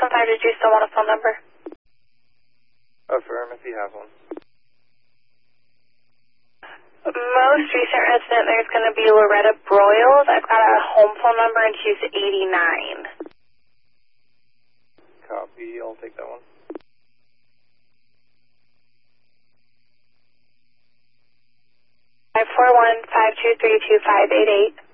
515, did you still want a phone number? Affirm if you have one. Most recent resident, there's going to be Loretta Broyles. I've got a home phone number, and she's 89. Copy, I'll take that one. 541-523-2588.